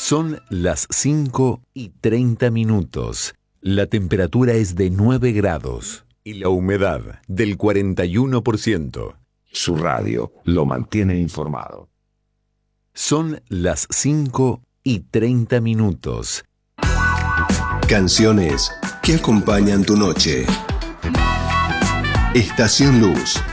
Son las 5:30. La temperatura es de 9 grados y la humedad del 41%. Su radio lo mantiene informado. Son las 5:30. Canciones que acompañan tu noche. Estación Luz.